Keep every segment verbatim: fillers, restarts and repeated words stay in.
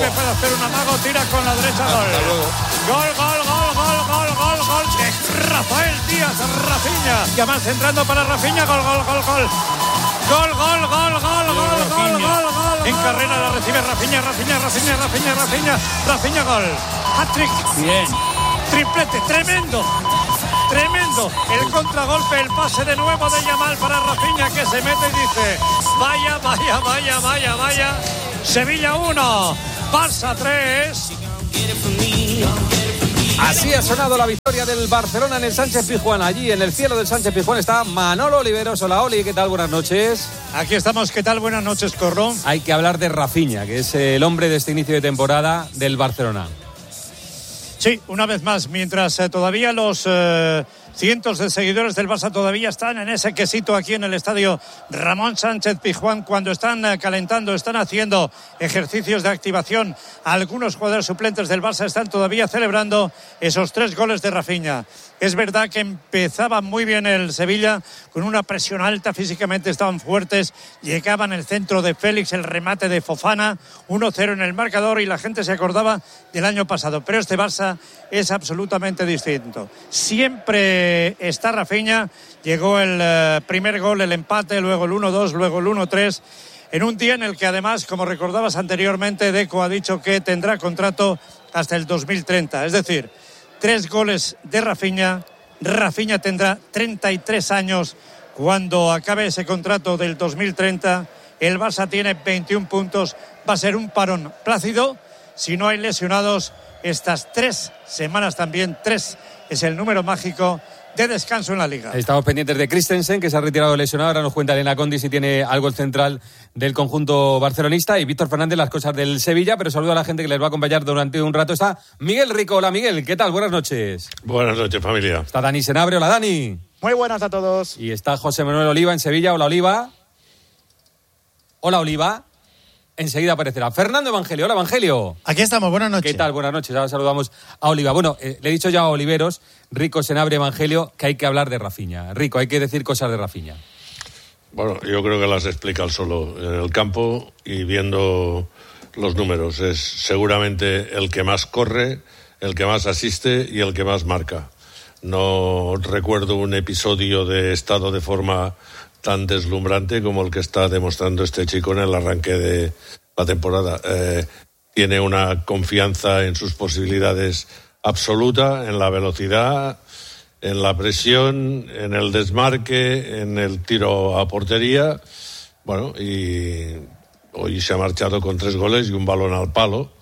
puede hacer un amago, tira con la derecha, gol. Gol, gol, gol, gol, gol, gol, gol de Rafael Díaz, Rafinha. Ya más centrando para Rafinha, gol, gol, gol, gol. Gol, gol, gol, gol, gol, gol, gol, gol. En carrera la recibe Rafinha, Rafinha, Rafinha, Rafinha, Rafinha, Rafinha, gol. Hat-trick. Bien. Triplete, tremendo. Tremendo. El contragolpe, el pase de nuevo de Yamal para Rafinha, que se mete y dice: vaya, vaya, vaya, vaya, vaya. Sevilla uno, Barça tres. Así ha sonado la victoria del Barcelona en el Sánchez Pizjuán. Allí en el cielo del Sánchez Pizjuán está Manolo Oliveros. Hola, Oli, ¿qué tal? Buenas noches. Aquí estamos, ¿qué tal? Buenas noches, Corro. Hay que hablar de Rafinha, que es el hombre de este inicio de temporada del Barcelona. Sí, una vez más, mientras eh, todavía los eh, cientos de seguidores del Barça todavía están en ese quesito aquí en el estadio Ramón Sánchez Pizjuán, cuando están eh, calentando, están haciendo ejercicios de activación, algunos jugadores suplentes del Barça están todavía celebrando esos tres goles de Rafinha. Es verdad que empezaba muy bien el Sevilla, con una presión alta, físicamente estaban fuertes, llegaban el centro de Félix, el remate de Fofana, uno cero en el marcador y la gente se acordaba del año pasado. Pero este Barça es absolutamente distinto. Siempre está Rafinha, llegó el eh, primer gol, el empate, luego el uno dos, luego el uno tres, en un día en el que además, como recordabas anteriormente, Deco ha dicho que tendrá contrato hasta el dos mil treinta, es decir, tres goles de Rafinha. Rafinha tendrá treinta y tres años cuando acabe ese contrato del dos mil treinta. El Barça tiene veintiún puntos. Va a ser un parón plácido si no hay lesionados. Estas tres semanas también, tres es el número mágico de descanso en la Liga. Estamos pendientes de Christensen, que se ha retirado lesionado. Ahora nos cuenta Elena Condi si tiene algo el central del conjunto barcelonista, y Víctor Fernández las cosas del Sevilla, pero saludo a la gente que les va a acompañar durante un rato. Está Miguel Rico. Hola, Miguel, ¿qué tal? Buenas noches. Buenas noches, familia. Está Dani Senabre. Hola, Dani. Muy buenas a todos. Y está José Manuel Oliva en Sevilla. Hola, Oliva. Hola, Oliva. Enseguida aparecerá Fernando Evangelio. Hola, Evangelio. Aquí estamos, buenas noches. ¿Qué tal? Buenas noches. Ahora saludamos a Oliva. Bueno, eh, le he dicho ya a Oliveros, Rico, Senabre, Evangelio, que hay que hablar de Rafinha. Rico, hay que decir cosas de Rafinha. Bueno, yo creo que las explica él solo en el campo y viendo los números. Es seguramente el que más corre, el que más asiste y el que más marca. No recuerdo un episodio de estado de forma tan deslumbrante como el que está demostrando este chico en el arranque de la temporada. Eh, tiene una confianza en sus posibilidades absoluta, en la velocidad, en la presión, en el desmarque, en el tiro a portería. Bueno, y hoy se ha marchado con tres goles y un balón al palo,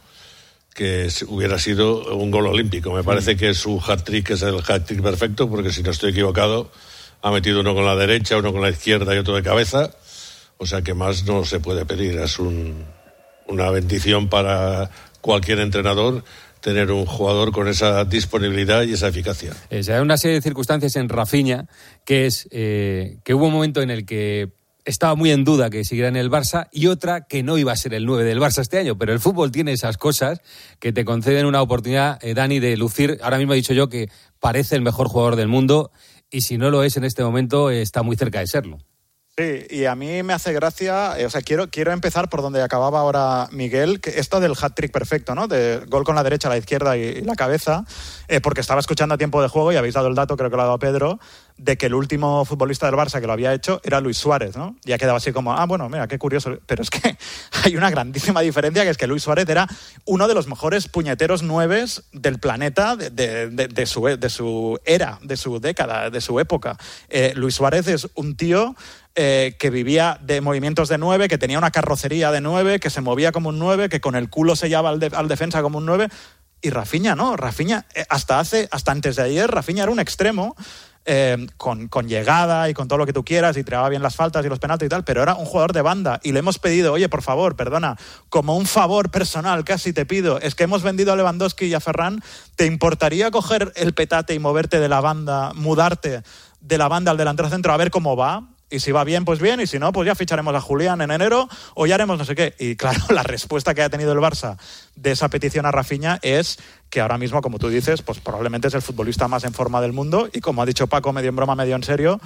que hubiera sido un gol olímpico. Me parece que su hat-trick es el hat-trick perfecto, porque si no estoy equivocado, ha metido uno con la derecha, uno con la izquierda y otro de cabeza. O sea que más no se puede pedir. Es un, una bendición para cualquier entrenador tener un jugador con esa disponibilidad y esa eficacia. Eh, hay una serie de circunstancias en Rafinha, que es eh, que hubo un momento en el que estaba muy en duda que siguiera en el Barça, y otra que no iba a ser el nueve del Barça este año. Pero el fútbol tiene esas cosas que te conceden una oportunidad, eh, Dani, de lucir. Ahora mismo he dicho yo que parece el mejor jugador del mundo, y si no lo es en este momento, eh, está muy cerca de serlo. Sí, y a mí me hace gracia, eh, o sea, quiero, quiero empezar por donde acababa ahora Miguel, que esto del hat-trick perfecto, ¿no? De gol con la derecha, la izquierda y, y la cabeza, eh, porque estaba escuchando a tiempo de juego y habéis dado el dato, creo que lo ha dado Pedro, de que el último futbolista del Barça que lo había hecho era Luis Suárez, ¿no? Y ha quedado así como, ah, bueno, mira, qué curioso. Pero es que hay una grandísima diferencia, que es que Luis Suárez era uno de los mejores puñeteros nueves del planeta de, de, de, de, su, de su era, de su década, de su época. Eh, Luis Suárez es un tío Eh, que vivía de movimientos de nueve, que tenía una carrocería de nueve, que se movía como un nueve, que con el culo sellaba al, de, al defensa como un nueve. Y Rafinha no, Rafinha eh, hasta hace hasta antes de ayer Rafinha era un extremo eh, con, con llegada y con todo lo que tú quieras, y tiraba bien las faltas y los penaltis y tal, pero era un jugador de banda, y le hemos pedido, oye, por favor, perdona, como un favor personal casi te pido, es que hemos vendido a Lewandowski y a Ferran, ¿te importaría coger el petate y moverte de la banda, mudarte de la banda al delantero centro a ver cómo va? Y si va bien, pues bien, y si no, pues ya ficharemos a Julián en enero o ya haremos no sé qué. Y claro, la respuesta que ha tenido el Barça de esa petición a Rafinha es que ahora mismo, como tú dices, pues probablemente es el futbolista más en forma del mundo, y como ha dicho Paco, medio en broma, medio en serio,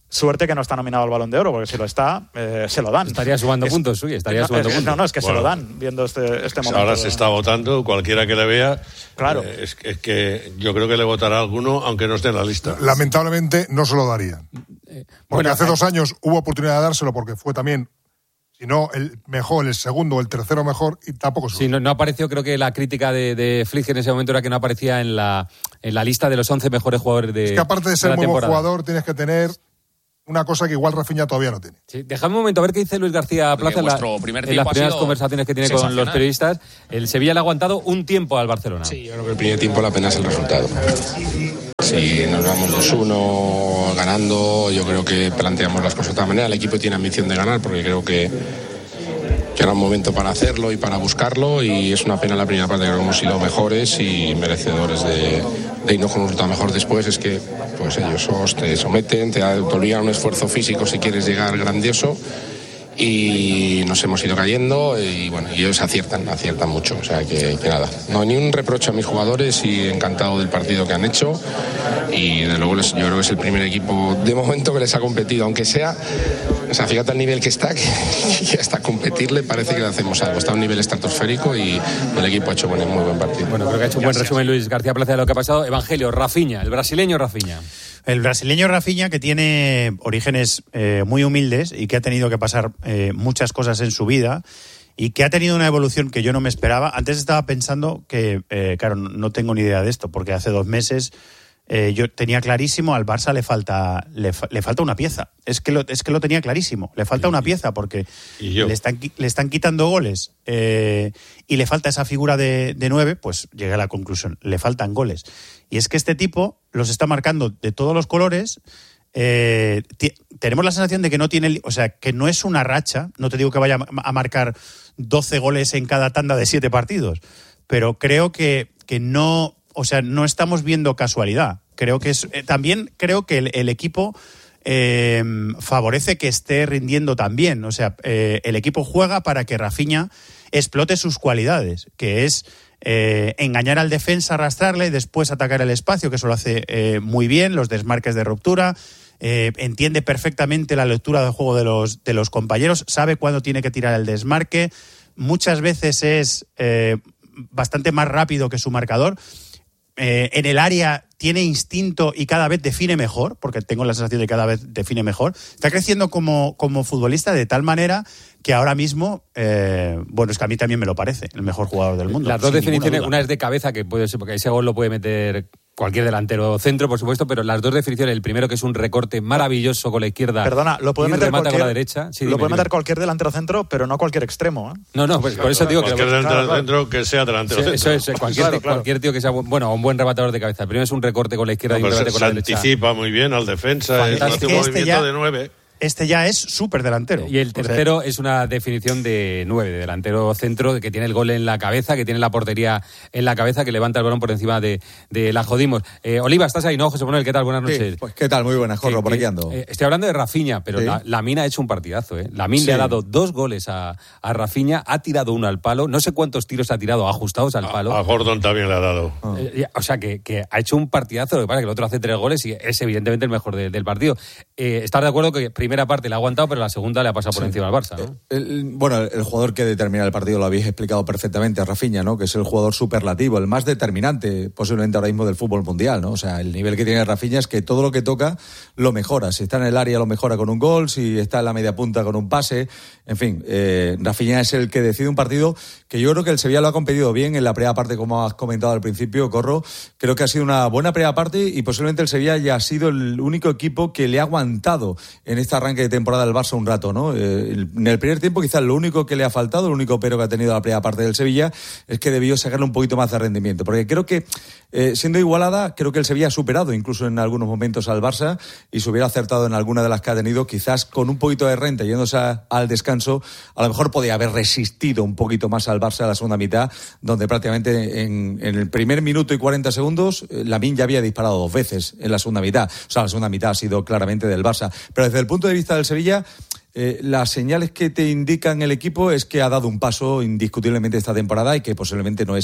Suerte que no está nominado al Balón de Oro, porque si lo está, eh, se lo dan. Estaría sumando es, puntos, sí, estaría no, sumando es, puntos. No, no, es que bueno, se lo dan, viendo este, este momento. Ahora se está votando, cualquiera que le vea. Claro. Eh, es, es que yo creo que le votará alguno, aunque no esté en la lista. Lamentablemente no se lo darían. Porque bueno, hace eh, dos años hubo oportunidad de dárselo porque fue también, si no el mejor, el segundo, el tercero mejor, y tampoco se Sí, no, no apareció, creo que la crítica de, de Flick en ese momento era que no aparecía en la, en la lista de los once mejores jugadores de Es que aparte de ser la muy buen temporada. jugador, tienes que tener una cosa que igual Rafinha todavía no tiene. Sí, dejadme un momento a ver qué dice Luis García Plaza en, la, en las primeras conversaciones que tiene con los periodistas. El Sevilla le ha aguantado un tiempo al Barcelona. Sí, yo creo que el primer tiempo la pena es el resultado. Si nos vamos dos uno ganando, yo creo que planteamos las cosas de otra manera. El equipo tiene ambición de ganar porque creo que, que era un momento para hacerlo y para buscarlo, y es una pena la primera parte, creo que hemos sido mejores y merecedores de, de irnos con un resultado mejor después. Es que pues ellos te someten, te, te obligan a un esfuerzo físico si quieres llegar grandioso, y nos hemos ido cayendo y bueno, y ellos aciertan, aciertan mucho, o sea que, que nada, no hay ni un reproche a mis jugadores y encantado del partido que han hecho, y de luego les, yo creo que es el primer equipo de momento que les ha competido, aunque sea, o sea, fíjate el nivel que está, que, que hasta competirle parece que le hacemos algo, está a un nivel estratosférico y el equipo ha hecho buen, muy buen partido. Bueno, creo que ha hecho un buen resumen Luis García Plaza de lo que ha pasado. Evangelio, Rafinha, el brasileño Rafinha. El brasileño Rafinha, que tiene orígenes eh, muy humildes y que ha tenido que pasar eh, muchas cosas en su vida y que ha tenido una evolución que yo no me esperaba. Antes estaba pensando que, eh, claro, no tengo ni idea de esto, porque hace dos meses eh, yo tenía clarísimo, al Barça le falta le, le falta una pieza. Es que, lo, es que lo tenía clarísimo, le falta una pieza porque le están, le están quitando goles eh, y le falta esa figura de, de nueve, pues llegué a la conclusión, le faltan goles. Y es que este tipo los está marcando de todos los colores. Eh, t- tenemos la sensación de que no tiene, o sea, que no es una racha. No te digo que vaya a marcar doce goles en cada tanda de siete partidos, pero creo que, que no, o sea, no estamos viendo casualidad. Creo que es, eh, también creo que el, el equipo eh, favorece que esté rindiendo también. O sea, eh, el equipo juega para que Rafinha explote sus cualidades, que es Eh, engañar al defensa, arrastrarle y después atacar el espacio, que eso lo hace eh, muy bien, los desmarques de ruptura, eh, entiende perfectamente la lectura del juego de los, de los compañeros, sabe cuándo tiene que tirar el desmarque, muchas veces es eh, bastante más rápido que su marcador, eh, en el área tiene instinto y cada vez define mejor, porque tengo la sensación de que cada vez define mejor, está creciendo como, como futbolista de tal manera que ahora mismo, eh, bueno, es que a mí también me lo parece, el mejor jugador del mundo. Las dos definiciones, una es de cabeza, que puede ser, porque ese gol lo puede meter cualquier delantero centro, por supuesto, pero las dos definiciones, el primero que es un recorte maravilloso con la izquierda. Perdona, lo puede y meter remata cualquier, con la derecha. Sí, lo dime, puede dime. meter cualquier delantero centro, pero no cualquier extremo, ¿eh? No, no, pues por eso digo que cualquier delantero claro, centro que sea delantero sí, centro. Eso es, cualquier, claro, claro. cualquier tío que sea buen, bueno, un buen rematador de cabeza. El primero es un recorte con la izquierda No, y un remate se, con la se derecha. anticipa muy bien al defensa, es, hace un Este movimiento ya- de nueve. Este ya es súper delantero. Y el tercero o sea, es una definición de nueve, de delantero centro, que tiene el gol en la cabeza, que tiene la portería en la cabeza, que levanta el balón por encima de, de la Jodimos. Eh, Oliva, ¿estás ahí? ¿No, José Manuel? ¿Qué tal? Buenas noches. Sí, pues qué tal, muy buenas, Jorro, Sí, por aquí que, ando. Eh, estoy hablando de Rafinha, pero ¿Sí? la, Lamine ha hecho un partidazo. ¿eh? Lamine Sí. le ha dado dos goles a, a Rafinha, ha tirado uno al palo, no sé cuántos tiros ha tirado ajustados al palo. A, a Gordon también le ha dado. Eh, o sea, que, que ha hecho un partidazo, lo que pasa es que el otro hace tres goles y es evidentemente el mejor de, del partido. Eh, estar de acuerdo que primera parte le ha aguantado, pero la segunda le ha pasado por Sí. encima al Barça, ¿no? El, bueno, el jugador que determina el partido lo habéis explicado perfectamente, a Rafinha, ¿no? Que es el jugador superlativo, el más determinante posiblemente ahora mismo del fútbol mundial, ¿no? O sea, el nivel que tiene Rafinha es que todo lo que toca lo mejora. Si está en el área lo mejora con un gol, si está en la media punta con un pase. En fin, eh, Rafinha es el que decide un partido que yo creo que el Sevilla lo ha competido bien en la primera parte, como has comentado al principio, Corro. Creo que ha sido una buena primera parte y posiblemente el Sevilla ya ha sido el único equipo que le ha aguantado en este arranque de temporada al Barça un rato, ¿no? Eh, en el primer tiempo quizás lo único que le ha faltado, el único pero que ha tenido la primera parte del Sevilla es que debió sacarle un poquito más de rendimiento, porque creo que eh, siendo igualada, creo que el Sevilla ha superado incluso en algunos momentos al Barça y se hubiera acertado en alguna de las que ha tenido, quizás con un poquito de renta yéndose a, al descanso, a lo mejor podía haber resistido un poquito más al Barça a la segunda mitad, donde prácticamente en, en el primer minuto y cuarenta segundos eh, Lamine ya había disparado dos veces en la segunda mitad, o sea, la segunda mitad ha sido claramente del Barça, pero desde el punto de vista del Sevilla, Eh, las señales que te indican el equipo es que ha dado un paso indiscutiblemente esta temporada y que posiblemente no es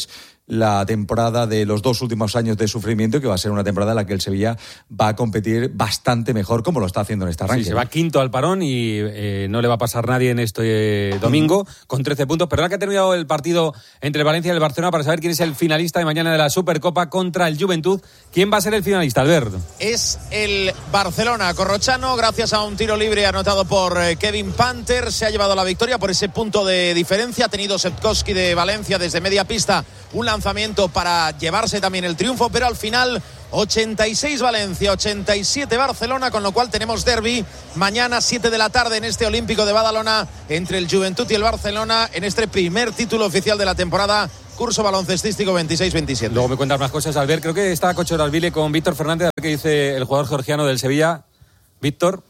la temporada de los dos últimos años de sufrimiento, que va a ser una temporada en la que el Sevilla va a competir bastante mejor como lo está haciendo en este arranque. Sí, se va quinto al parón y eh, no le va a pasar nadie en este eh, domingo con trece puntos. Pero ahora que ha terminado el partido entre el Valencia y el Barcelona, para saber quién es el finalista de mañana de la Supercopa contra el Juventud, ¿quién va a ser el finalista, Albert? Es el Barcelona. Corrochano, gracias a un tiro libre anotado por Kevin Panter, se ha llevado la victoria por ese punto de diferencia. Ha tenido Sepkowski de Valencia desde media pista un lanzamiento para llevarse también el triunfo, pero al final ochenta y seis Valencia, ochenta y siete Barcelona, con lo cual tenemos derbi mañana siete de la tarde en este Olímpico de Badalona entre el Juventud y el Barcelona en este primer título oficial de la temporada, curso baloncestístico veintiséis veintisiete. Luego me cuentas más cosas, Albert. Creo que está Cocho Arvile con Víctor Fernández, a ver qué dice el jugador georgiano del Sevilla. Víctor.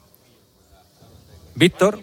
Víctor.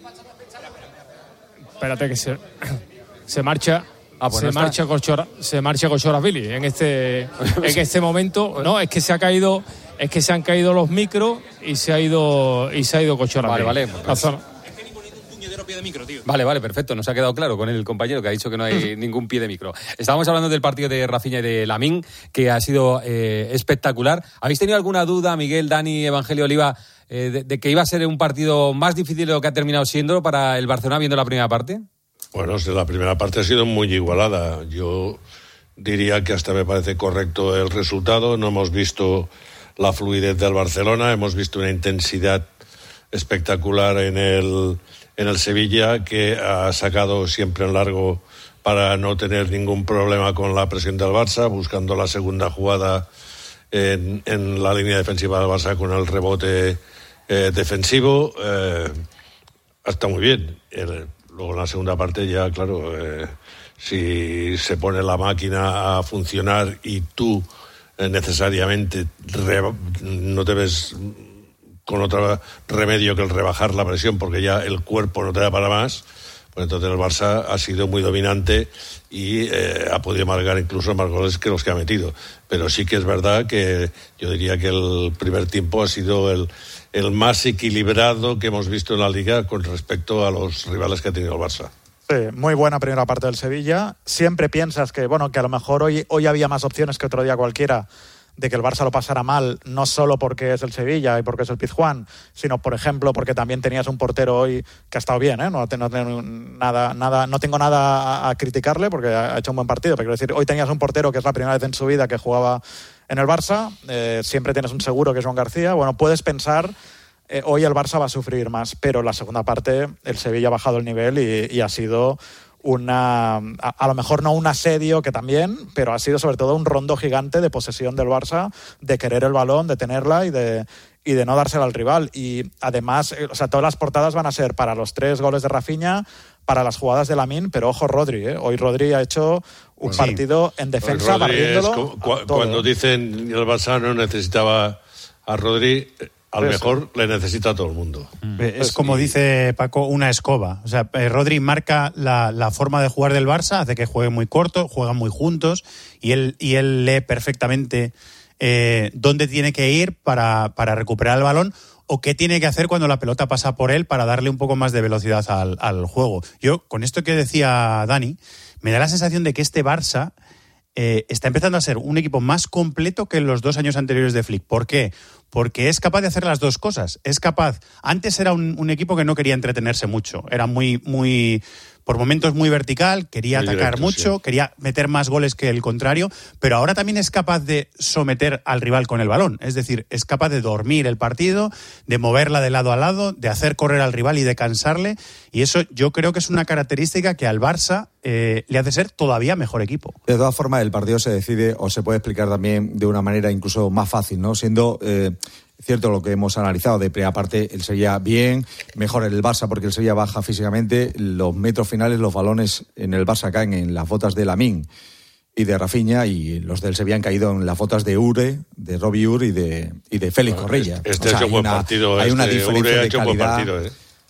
Espérate que se, se marcha. Ah, pues se, no marcha Cochora, se marcha Cochorasvili en este en este momento. No, es que se ha caído, es que se han caído los micros y se ha ido y se ha ido Cochorasvili. Vale, vale. Pues, es que ni poniendo un puñetero pie de micro, tío. Vale, vale, perfecto. Nos ha quedado claro con el compañero que ha dicho que no hay ningún pie de micro. Estábamos hablando del partido de Rafinha y de Lamine, que ha sido eh, espectacular. ¿Habéis tenido alguna duda, Miguel, Dani, Evangelio Oliva, eh, de, de que iba a ser un partido más difícil de lo que ha terminado siendo para el Barcelona viendo la primera parte? Bueno, la primera parte ha sido muy igualada. Yo diría que hasta me parece correcto el resultado. No hemos visto la fluidez del Barcelona, hemos visto una intensidad espectacular en el, en el Sevilla, que ha sacado siempre en largo para no tener ningún problema con la presión del Barça, buscando la segunda jugada en, en la línea defensiva del Barça con el rebote eh, defensivo. Eh, está muy bien. El, Luego en la segunda parte ya, claro, eh, si se pone la máquina a funcionar y tú eh, necesariamente re, no te ves con otro remedio que el rebajar la presión porque ya el cuerpo no te da para más, pues entonces el Barça ha sido muy dominante y eh, ha podido marcar incluso más goles que los que ha metido. Pero sí que es verdad que yo diría que el primer tiempo ha sido el... el más equilibrado que hemos visto en la Liga con respecto a los rivales que ha tenido el Barça. Sí, muy buena primera parte del Sevilla. Siempre piensas que, bueno, que a lo mejor hoy, hoy había más opciones que otro día cualquiera de que el Barça lo pasara mal, no solo porque es el Sevilla y porque es el Pizjuán, sino, por ejemplo, porque también tenías un portero hoy que ha estado bien, ¿eh? No, no, tengo nada, nada, no tengo nada a, a criticarle porque ha hecho un buen partido, pero quiero decir, hoy tenías un portero que es la primera vez en su vida que jugaba en el Barça, eh, siempre tienes un seguro que es Joan García. Bueno, puedes pensar, eh, hoy el Barça va a sufrir más, pero en la segunda parte el Sevilla ha bajado el nivel y, y ha sido una, a, a lo mejor no un asedio, que también, pero ha sido sobre todo un rondo gigante de posesión del Barça, de querer el balón, de tenerla y de, y de no dársela al rival. Y además, eh, o sea, todas las portadas van a ser para los tres goles de Rafinha, para las jugadas de Lamine, pero ojo Rodri, ¿eh? Hoy Rodri ha hecho un sí. partido en defensa, barriéndolo. Cu- cu- cuando dicen el Barça no necesitaba a Rodri, a lo mejor le necesita a todo el mundo. Es como dice Paco, una escoba. O sea, Rodri marca la, la forma de jugar del Barça, hace que juegue muy corto, juegan muy juntos y él, y él lee perfectamente eh, dónde tiene que ir para, para recuperar el balón o qué tiene que hacer cuando la pelota pasa por él para darle un poco más de velocidad al, al juego. Yo, con esto que decía Dani, me da la sensación de que este Barça eh, está empezando a ser un equipo más completo que en los dos años anteriores de Flick. ¿Por qué? Porque es capaz de hacer las dos cosas. Es capaz. Antes era un, un equipo que no quería entretenerse mucho. Era muy, muy, por momentos muy vertical, quería muy atacar directo, mucho, sí. Quería meter más goles que el contrario, pero ahora también es capaz de someter al rival con el balón. Es decir, es capaz de dormir el partido, de moverla de lado a lado, de hacer correr al rival y de cansarle. Y eso yo creo que es una característica que al Barça eh, le hace ser todavía mejor equipo. De todas formas, el partido se decide o se puede explicar también de una manera incluso más fácil, ¿no? Siendo eh, cierto lo que hemos analizado de primera parte, el Sevilla bien, mejor el Barça porque el Sevilla baja físicamente, los metros finales, los balones en el Barça caen en las botas de Lamine y de Rafinha, y los del Sevilla han caído en las botas de Ure, de Robbie Ure y de, y de Félix bueno, Correia. Este o sea, ha hecho un buen partido. Hay este una diferencia Ure ha de hecho calidad. Buen partido, ¿eh?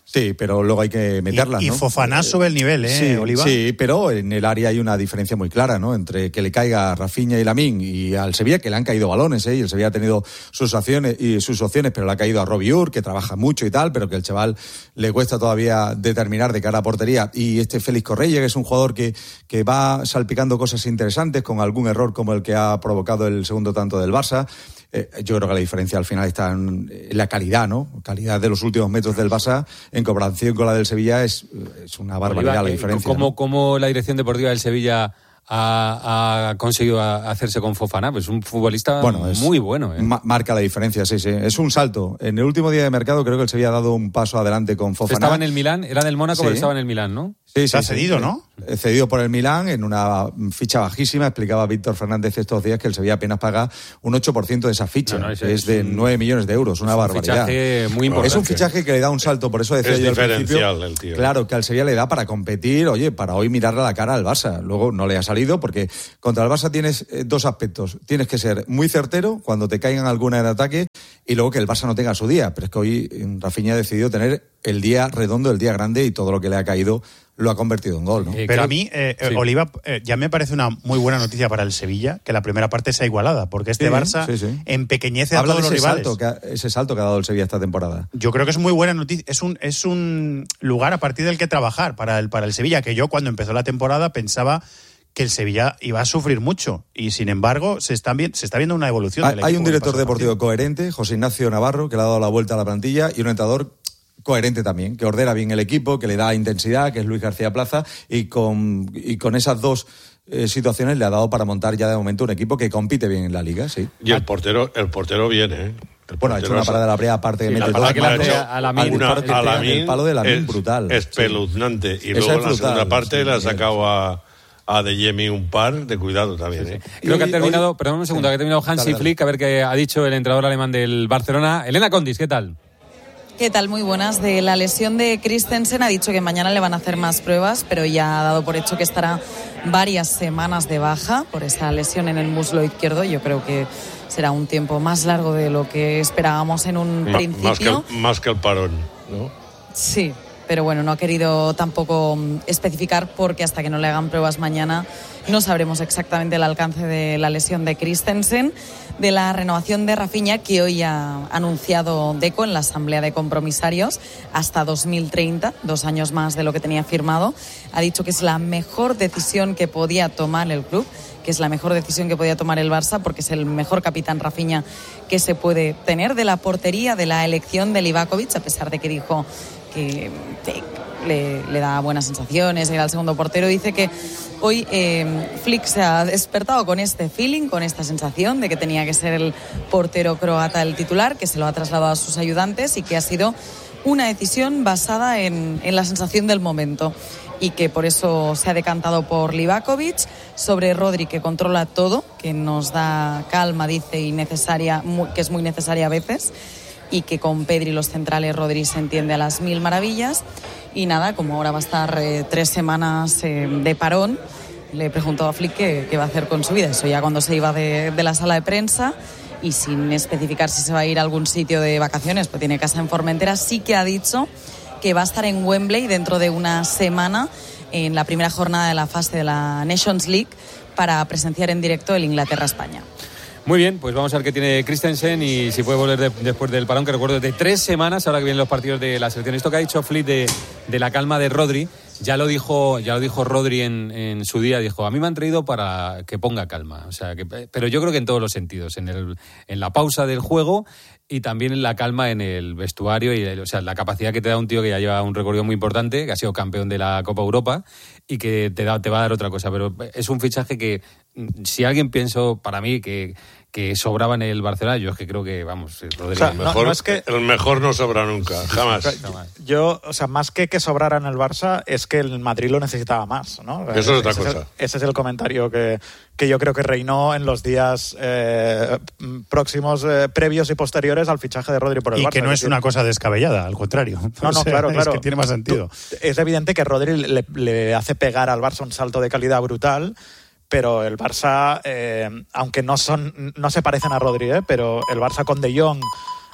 Sí, pero luego hay que meterlas, y, y ¿no? Fofana sube el nivel, ¿eh, sí, Oliva? Sí, pero en el área hay una diferencia muy clara, ¿no? Entre que le caiga a Rafinha y Lamine y al Sevilla, que le han caído balones, ¿eh? Y el Sevilla ha tenido sus opciones, y sus opciones, pero le ha caído a Robbie Ur, que trabaja mucho y tal, pero que el chaval le cuesta todavía determinar de cara a portería. Y este Félix Correia, que es un jugador que, que va salpicando cosas interesantes, con algún error como el que ha provocado el segundo tanto del Barça. Eh, yo creo que la diferencia al final está en, en la calidad, ¿no? Calidad de los últimos metros del Barça en comparación con la del Sevilla es, es una barbaridad. Oliva, la diferencia. ¿Cómo, ¿no? ¿Cómo la dirección deportiva del Sevilla ha, ha conseguido hacerse con Fofana? Pues un futbolista bueno, es, muy bueno. ¿eh? Ma- marca la diferencia, sí, sí. Es un salto. En el último día de mercado creo que el Sevilla ha dado un paso adelante con Fofana. Estaba en el Milán, era del Mónaco, sí. pero estaba en el Milán, ¿no? Sí, sí, ha cedido, sí, ¿no? Cedido por el Milán en una ficha bajísima. Explicaba Víctor Fernández estos días que el Sevilla apenas paga un ocho por ciento de esa ficha. No, no, es, es de un, nueve millones de euros, una barbaridad. Es un fichaje muy importante. Es un fichaje que le da un salto, por eso decía es yo al principio. El tío. Claro, que al Sevilla le da para competir, oye, para hoy mirarle a la cara al Barça. Luego no le ha salido porque contra el Barça tienes eh, dos aspectos. Tienes que ser muy certero cuando te caigan alguna en ataque y luego que el Barça no tenga su día. Pero es que hoy Rafinha ha decidido tener el día redondo, el día grande, y todo lo que le ha caído lo ha convertido en gol, ¿no? Eh, Pero a mí, eh, sí. Oliva, eh, ya me parece una muy buena noticia para el Sevilla que la primera parte sea igualada, porque este sí, Barça sí, sí. empequeñece a Habla todos de los ese rivales. Salto que ha, ese salto que ha dado el Sevilla esta temporada. Yo creo que es muy buena noticia. Es un, es un lugar a partir del que trabajar para el, para el Sevilla, que yo cuando empezó la temporada pensaba que el Sevilla iba a sufrir mucho y sin embargo se, están bien, se está viendo una evolución. Hay, del hay un director deportivo coherente, José Ignacio Navarro, que le ha dado la vuelta a la plantilla, y un entrenador coherente también, que ordena bien el equipo, que le da intensidad, que es Luis García Plaza, y con, y con esas dos eh, situaciones le ha dado para montar ya de momento un equipo que compite bien en la Liga, sí. Y el portero, el portero viene, ¿eh? El bueno, ha hecho una parada de la brea aparte que sí, mete la que la hecho, a la min, una, a la el palo de la min brutal. Espeluznante. Sí. Y Esa luego en la brutal, segunda parte sí, le ha sacado a a De Jemi un par de cuidado también. Sí, sí. ¿eh? Creo y, que ha terminado, hoy, perdón un segundo, sí, que ha terminado Hansi dale, dale. Flick, a ver qué ha dicho el entrenador alemán del Barcelona. Elena Condis, ¿qué tal? ¿Qué tal? Muy buenas. De la lesión de Christensen ha dicho que mañana le van a hacer más pruebas, pero ya ha dado por hecho que estará varias semanas de baja por esa lesión en el muslo izquierdo. Yo creo que será un tiempo más largo de lo que esperábamos en un Ma, principio. Más que, el, más que el parón, ¿no? Sí, pero bueno, no ha querido tampoco especificar porque hasta que no le hagan pruebas mañana no sabremos exactamente el alcance de la lesión de Christensen. De la renovación de Rafinha, que hoy ha anunciado Deco en la asamblea de compromisarios hasta dos mil treinta, dos años más de lo que tenía firmado. Ha dicho que es la mejor decisión que podía tomar el club, que es la mejor decisión que podía tomar el Barça, porque es el mejor capitán Rafinha que se puede tener. De la portería, de la elección de Livakovic, a pesar de que dijo que te, le, le da buenas sensaciones, era el segundo portero, dice que hoy eh, Flick se ha despertado con este feeling, con esta sensación de que tenía que ser el portero croata el titular, que se lo ha trasladado a sus ayudantes y que ha sido una decisión basada en, en la sensación del momento, y que por eso se ha decantado por Livakovic sobre Rodri, que controla todo, que nos da calma, dice, y necesaria, muy, que es muy necesaria a veces, y que con Pedri los centrales Rodri se entiende a las mil maravillas. Y nada, como ahora va a estar eh, tres semanas eh, de parón, le he preguntado a Flick qué, qué va a hacer con su vida. Eso ya cuando se iba de, de la sala de prensa, y sin especificar si se va a ir a algún sitio de vacaciones, pues tiene casa en Formentera, sí que ha dicho que va a estar en Wembley dentro de una semana en la primera jornada de la fase de la Nations League para presenciar en directo el Inglaterra-España. Muy bien, pues vamos a ver qué tiene Christensen y si puede volver de, después del parón, que recuerdo de tres semanas, ahora que vienen los partidos de la selección. Esto que ha dicho Flick de, de la calma de Rodri, ya lo dijo, ya lo dijo Rodri en, en su día, dijo, a mí me han traído para que ponga calma, o sea, que, pero yo creo que en todos los sentidos, en, el, en la pausa del juego y también en la calma en el vestuario, y o sea, la capacidad que te da un tío que ya lleva un recorrido muy importante, que ha sido campeón de la Copa Europa y que te, da, te va a dar otra cosa, pero es un fichaje que, si alguien pienso, para mí, que que sobraba en el Barcelona, yo es que creo que, vamos, Rodri, o sea, el, no, mejor, no es que, el mejor no sobra nunca, jamás. Yo, o sea, más que que sobrara en el Barça, es que el Madrid lo necesitaba más, ¿no? Eso es otra ese cosa. Es el, ese es el comentario que, que yo creo que reinó en los días eh, próximos, eh, previos y posteriores al fichaje de Rodri por el y Barça. Y que no es una cosa descabellada, al contrario. No, no, o sea, claro, claro. Es que tiene más sentido. Tú, es evidente que Rodri le, le hace pegar al Barça un salto de calidad brutal, pero el Barça, eh, aunque no son no se parecen a Rodri, ¿eh? Pero el Barça con De Jong,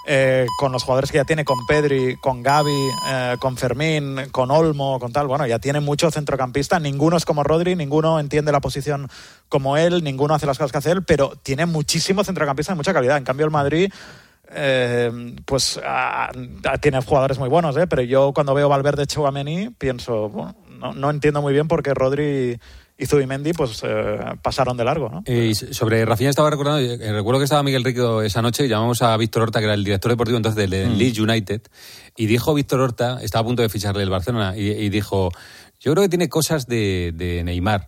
eh, con los jugadores que ya tiene, con Pedri, con Gavi, eh, con Fermín, con Olmo, con tal, bueno, ya tiene mucho centrocampista, ninguno es como Rodri, ninguno entiende la posición como él, ninguno hace las cosas que hace él, pero tiene muchísimo centrocampista de mucha calidad. En cambio el Madrid eh, pues a, a, tiene jugadores muy buenos, ¿eh? Pero yo cuando veo Valverde, Tchouaméni pienso, bueno, no, no entiendo muy bien por qué Rodri y Zubimendi pues eh, pasaron de largo, ¿no? Y sobre Rafinha estaba recordando, eh, recuerdo que estaba Miguel Rico esa noche y llamamos a Víctor Horta, que era el director deportivo entonces del mm. Leeds United, y dijo Víctor Horta, estaba a punto de ficharle el Barcelona, y, y dijo, yo creo que tiene cosas de, de Neymar.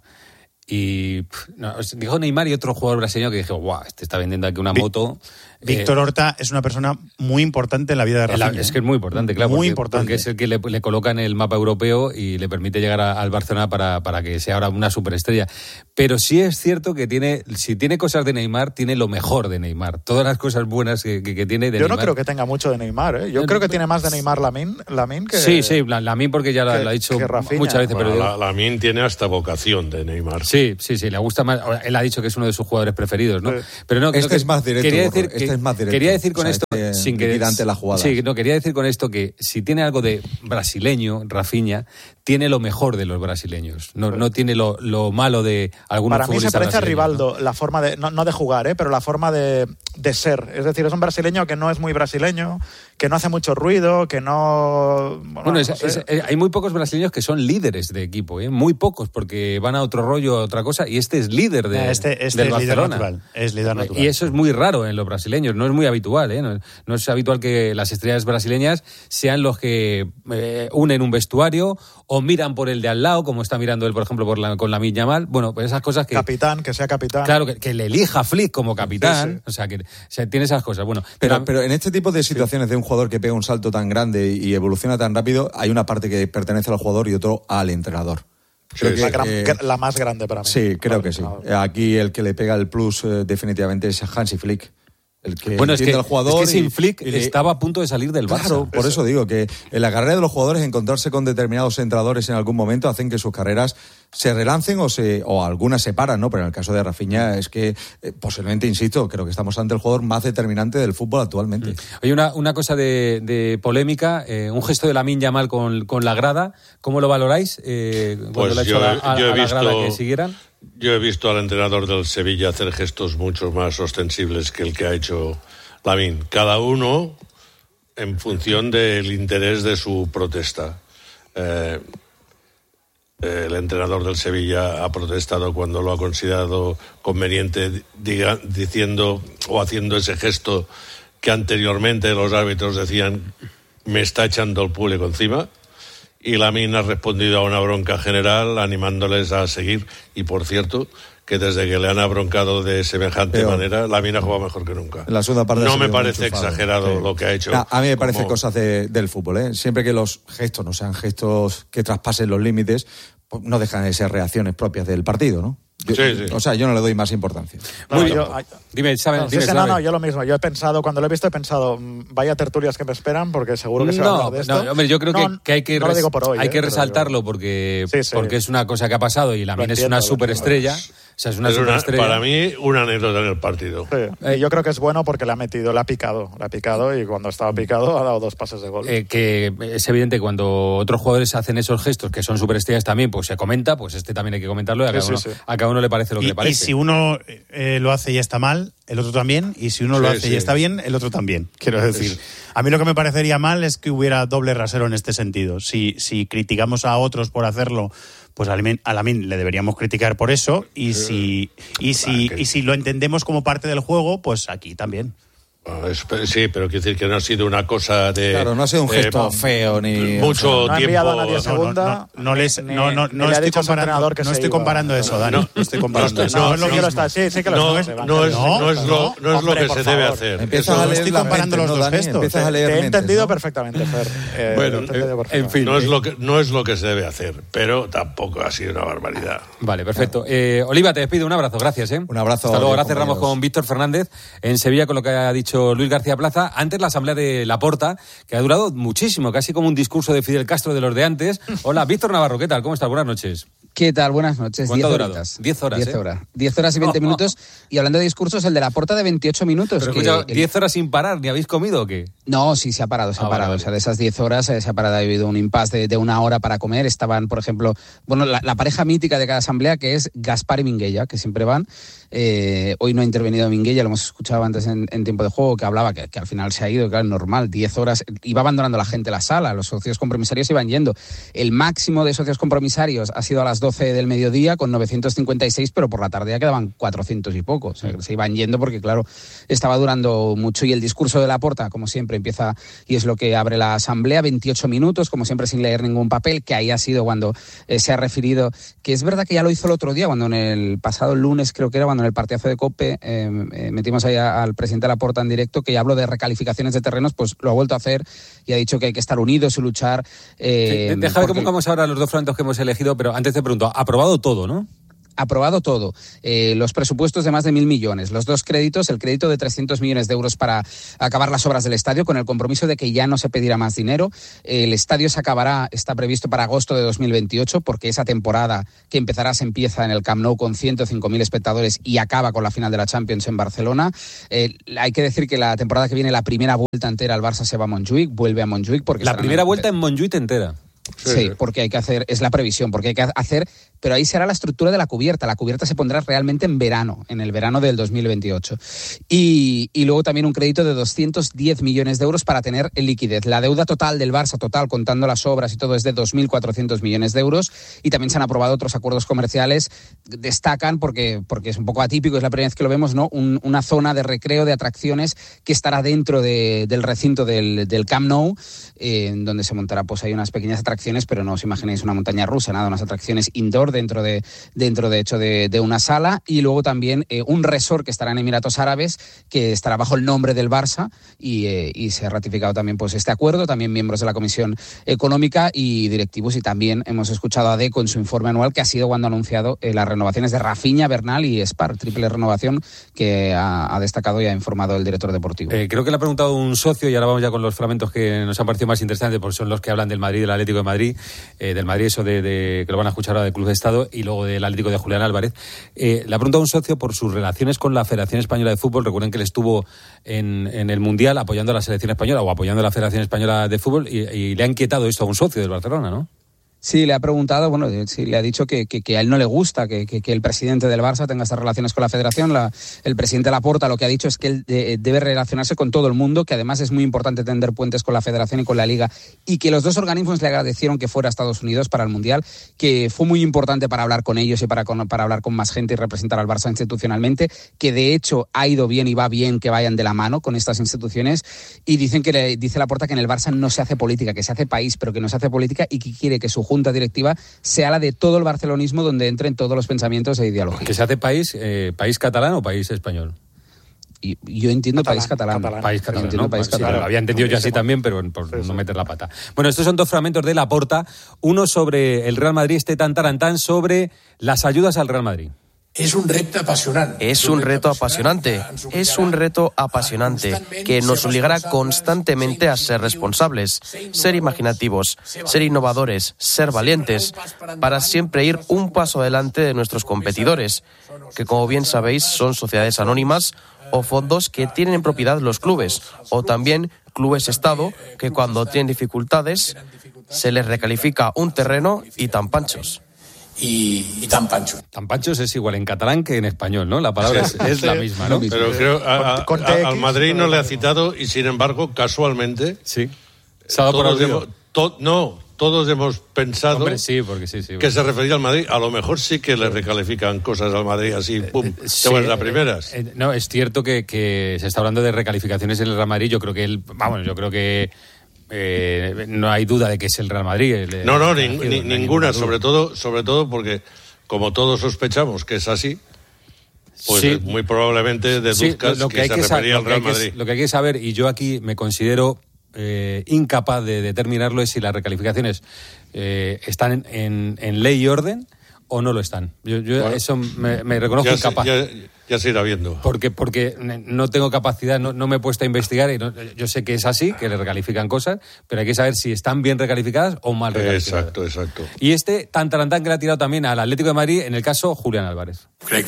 Y pff, no, dijo Neymar y otro jugador brasileño que dije, guau, este está vendiendo aquí una moto. Víctor eh, Horta es una persona muy importante en la vida de Rafinha. Es que es muy importante, claro. Muy porque, importante. Porque es el que le, le coloca en el mapa europeo y le permite llegar a, al Barcelona para, para que sea ahora una superestrella. Pero sí es cierto que tiene, si tiene cosas de Neymar, tiene lo mejor de Neymar. Todas las cosas buenas que, que, que tiene de Yo Neymar. no creo que tenga mucho de Neymar, ¿eh? Yo no, creo que tiene más de Neymar Lamine, Lamine que... Sí, sí, Lamine porque ya que, lo ha dicho Rafinha, muchas veces. Bueno, pero la, Lamine tiene hasta vocación de Neymar. Sí, sí, sí, le gusta más. Él ha dicho que es uno de sus jugadores preferidos, ¿no? Sí. Pero no, este que es más directo. Quería decir, este que, es más directo. Quería decir con o sea, esto, este, sin que ante la jugada. Sí, no, quería decir con esto que si tiene algo de brasileño, Rafinha, tiene lo mejor de los brasileños. No, no tiene lo, lo malo de algunos Para mí se parece a Rivaldo, ¿no? la forma de, no, no de jugar, ¿eh? Pero la forma de, de ser. Es decir, es un brasileño que no es muy brasileño, que no hace mucho ruido, que no... Bueno, bueno es, no sé. es, es, hay muy pocos brasileños que son líderes de equipo, ¿eh? Muy pocos, porque van a otro rollo, a otra cosa, y este es líder de, este, este del es Barcelona. Líder natural, es líder natural. Y eso es muy raro en los brasileños, no es muy habitual, ¿eh? No, no es habitual que las estrellas brasileñas sean los que eh, unen un vestuario o miran por el de al lado, como está mirando él, por ejemplo, por la, con Lamine Yamal. Bueno, pues esas cosas que... Capitán, que sea capitán. Claro, que, que le elija Flick como capitán. Sí, sí. O sea, que o sea, tiene esas cosas. Bueno, pero, pero, pero en este tipo de situaciones sí. de un jugador que pega un salto tan grande y evoluciona tan rápido, hay una parte que pertenece al jugador y otro al entrenador. Sí, que, la, gran, eh, la más grande para mí. Sí, creo vale, que sí. No. Aquí el que le pega el plus eh, definitivamente es Hansi Flick. El que bueno, es que, al jugador es que sin y, Flick y, estaba a punto de salir del Barça. Claro, por eso. eso digo que en la carrera de los jugadores encontrarse con determinados entrenadores en algún momento hacen que sus carreras se relancen o se o algunas se paran, ¿no? Pero en el caso de Rafinha es que eh, posiblemente, insisto, creo que estamos ante el jugador más determinante del fútbol actualmente. Oye, una, una cosa de, de polémica, eh, un gesto de Lamine Yamal con, con la grada, ¿cómo lo valoráis? Eh, pues lo ha yo, hecho a, a, yo he a la visto, grada que siguieran. Yo he visto al entrenador del Sevilla hacer gestos mucho más ostensibles que el que ha hecho Lamine. Cada uno en función del interés de su protesta. Eh, el entrenador del Sevilla ha protestado cuando lo ha considerado conveniente, diga, diciendo o haciendo ese gesto que anteriormente los árbitros decían me está echando el público encima. Y Lamine ha respondido a una bronca general animándoles a seguir. Y por cierto, que desde que le han abroncado de semejante Pero, manera, Lamine ha jugado mejor que nunca. En la segunda parte no me parece exagerado sí. lo que ha hecho. No, a mí me parece como... cosas de, del fútbol, ¿eh? Siempre que los gestos no sean gestos que traspasen los límites, pues no dejan de ser reacciones propias del partido, ¿no? Yo, sí, sí. O sea, yo no le doy más importancia. No, Muy yo, dime, ¿saben? No, dime, sí, no, no, yo lo mismo. Yo he pensado, cuando lo he visto, he pensado, vaya tertulias que me esperan, porque seguro que se va a hablar de esto. No, hombre, yo creo no, que, que hay que, no res, lo digo por hoy, hay eh, que resaltarlo porque, sí, sí. porque es una cosa que ha pasado y Lamine es una superestrella. O sea, es una es superestrella. Una, para mí, una anécdota en el partido. Sí. Eh, yo creo que es bueno porque le ha metido, le ha picado, le ha picado y cuando estaba picado ha dado dos pases de gol. Eh, que es evidente que cuando otros jugadores hacen esos gestos, que son superestrellas también, pues se comenta, pues este también hay que comentarlo y a cada, sí, uno, sí, sí. A cada uno le parece lo que y, le parece. Y si uno eh, lo hace y está mal, el otro también, y si uno sí, lo hace sí. y está bien, el otro también, quiero decir. Sí. A mí lo que me parecería mal es que hubiera doble rasero en este sentido. Si, si criticamos a otros por hacerlo, pues a Lamine le deberíamos criticar por eso, y si, y, si, y si lo entendemos como parte del juego, pues aquí también. Sí, pero quiero decir que no ha sido una cosa de... Claro, no ha sido un gesto eh, feo ni... Mucho no ha tiempo... a nadie a segunda. No, no, no, les, no, no, no estoy comparando, no estoy comparando eso, Dani. No, no estoy comparando eso. No, no quiero estar... Sí, sí que lo no, no, es, no es lo, no es lo que se debe hacer. Empiezas a leer estoy comparando los dos gestos. Empiezas a leer Te he entendido perfectamente, Fer. Eh, bueno, en fin. No es, lo que, no es lo que se debe hacer, pero tampoco ha sido una barbaridad. Vale, perfecto. Eh, Oliva, te despido. Un abrazo. Gracias. ¿eh? Un abrazo. Hasta luego. Ahora cerramos con Víctor Fernández en Sevilla con lo que ha dicho Luis García Plaza. Antes la asamblea de Laporta, que ha durado muchísimo, casi como un discurso de Fidel Castro de los de antes. Hola, Víctor Navarro, ¿qué tal? ¿Cómo estás? Buenas noches. ¿Qué tal? Buenas noches. ¿Cuánto ha diez durado? horitas. diez horas, diez ¿eh? horas. diez horas y veinte minutos. Y hablando de discursos, el de Laporta de veintiocho minutos. Pero que escucha, el- diez horas sin parar, ¿ni habéis comido o qué? No, sí, se ha parado, se Ah, ha parado. vale, O sea, de esas diez horas eh, se ha parado, ha habido un impasse de, de una hora para comer. Estaban, por ejemplo, bueno, la, la pareja mítica de cada asamblea, que es Gaspar y Minguella, que siempre van. Eh, hoy no ha intervenido Minguella, lo hemos escuchado antes en, en tiempo de juego, que hablaba que, que al final se ha ido, claro, normal, diez horas. Iba abandonando la gente la sala, los socios compromisarios iban yendo. El máximo de socios compromisarios ha sido a las doce del mediodía, con novecientos cincuenta y seis, pero por la tarde ya quedaban cuatrocientos y poco. O sea, se iban yendo porque, claro, estaba durando mucho. Y el discurso de Laporta, como siempre, empieza, y es lo que abre la asamblea, veintiocho minutos, como siempre, sin leer ningún papel, que ahí ha sido cuando eh, se ha referido, que es verdad que ya lo hizo el otro día, cuando en el pasado lunes, creo que era, cuando en el partidazo de COPE eh, eh, metimos ahí a, al presidente Laporta en directo, que ya habló de recalificaciones de terrenos, pues lo ha vuelto a hacer y ha dicho que hay que estar unidos y luchar. Eh, Sí, déjame porque... que pongamos ahora los dos frentes que hemos elegido, pero antes te pregunto, aprobado todo, ¿no? Aprobado todo. Eh, los presupuestos de más de mil millones. Los dos créditos, el crédito de trescientos millones de euros para acabar las obras del estadio, con el compromiso de que ya no se pedirá más dinero. El estadio se acabará, está previsto para agosto de dos mil veintiocho, porque esa temporada que empezará se empieza en el Camp Nou con ciento cinco mil espectadores y acaba con la final de la Champions en Barcelona. Eh, hay que decir que la temporada que viene, la primera vuelta entera al Barça se va a Montjuïc, vuelve a Montjuïc. Porque La primera en... vuelta en Montjuïc entera. Sí, sí, porque hay que hacer, es la previsión, porque hay que hacer, pero ahí será la estructura de la cubierta. La cubierta se pondrá realmente en verano, en el verano del dos mil veintiocho. Y, y luego también un crédito de doscientos diez millones de euros para tener en liquidez. La deuda total del Barça, total, contando las obras y todo, es de dos mil cuatrocientos millones de euros. Y también se han aprobado otros acuerdos comerciales. Destacan, porque, porque es un poco atípico, es la primera vez que lo vemos, ¿no? Un, una zona de recreo, de atracciones, que estará dentro de, del recinto del, del Camp Nou, eh, en donde se montará, pues hay unas pequeñas atracciones, pero no os imaginéis una montaña rusa, nada, unas atracciones indoor dentro de, dentro de hecho de, de una sala. Y luego también eh, un resort que estará en Emiratos Árabes, que estará bajo el nombre del Barça, y, eh, y se ha ratificado también pues este acuerdo, también miembros de la Comisión Económica y directivos. Y también hemos escuchado a Deco en su informe anual, que ha sido cuando ha anunciado eh, las renovaciones de Rafinha, Bernal y Spar, triple renovación que ha, ha destacado y ha informado el director deportivo. Eh, creo que le ha preguntado un socio, y ahora vamos ya con los fragmentos que nos han parecido más interesantes, porque son los que hablan del Madrid, del Atlético de Madrid, eh, del Madrid, eso de, de que lo van a escuchar ahora del Club de Estado, y luego del Atlético de Julián Álvarez. Eh, le ha preguntado un socio por sus relaciones con la Federación Española de Fútbol. Recuerden que él estuvo en, en el Mundial apoyando a la selección española o apoyando a la Federación Española de Fútbol, y, y le ha inquietado esto a un socio del Barcelona, ¿no? Sí, le ha preguntado, bueno, sí, le ha dicho que, que, que a él no le gusta que, que, que el presidente del Barça tenga estas relaciones con la federación. La, el presidente Laporta lo que ha dicho es que él de, debe relacionarse con todo el mundo, que además es muy importante tender puentes con la federación y con la Liga, y que los dos organismos le agradecieron que fuera a Estados Unidos para el Mundial, que fue muy importante para hablar con ellos y para, con, para hablar con más gente y representar al Barça institucionalmente, que de hecho ha ido bien y va bien que vayan de la mano con estas instituciones. Y dicen que le, dice Laporta que en el Barça no se hace política, que se hace país, pero que no se hace política, y que quiere que su junta directiva sea la de todo el barcelonismo, donde entren todos los pensamientos e ideologías. ¿Que se hace país, eh, país catalán o país español? Y yo entiendo catalán, país catalán. catalán. País catalán, ¿no? País Sí, catalán. claro. Lo había entendido yo así también, pero por sí, no meter la pata. Bueno, estos son dos fragmentos de Laporta. Uno sobre el Real Madrid, este tan tarantán, sobre las ayudas al Real Madrid. Es un reto apasionante. Es un reto apasionante. Es un reto apasionante que nos obligará constantemente a ser responsables, ser imaginativos, ser innovadores, ser valientes, para siempre ir un paso adelante de nuestros competidores, que como bien sabéis son sociedades anónimas o fondos que tienen en propiedad los clubes, o también clubes Estado que cuando tienen dificultades se les recalifica un terreno y tan panchos. Y, y tan pancho. Tan panchos es igual en catalán que en español, ¿no? La palabra es, es la misma, ¿no? Pero creo a, a, a, al Madrid no le ha citado, y sin embargo, casualmente, sí. Todos hemos, to, no, todos hemos pensado Hombre, sí, porque sí, sí, que bueno. se refería al Madrid. A lo mejor sí que le recalifican cosas al Madrid así, pum, Sí, te las primeras. Eh, eh, no, es cierto que, que se está hablando de recalificaciones en el Real Madrid. Yo creo que él, vamos, yo creo que Eh, no hay duda de que es el Real Madrid. El, no, no, el, ni, el, ni, el, ninguna, sobre todo, sobre todo porque, como todos sospechamos que es así, pues sí. muy probablemente deduzcas sí, lo, lo que, que se que refería sa- al Real lo que Madrid. Es, lo que hay que saber, y yo aquí me considero eh, incapaz de determinarlo, es si las recalificaciones eh, están en, en, en ley y orden o no lo están. Yo, yo bueno, eso me, me reconozco ya incapaz. Se, ya, ya se irá viendo. Porque, porque no tengo capacidad, no, no me he puesto a investigar, y no, yo sé que es así, que le recalifican cosas, pero hay que saber si están bien recalificadas o mal recalificadas. Exacto, exacto. Y este tan tarantán que le ha tirado también al Atlético de Madrid, en el caso Julián Álvarez. Creo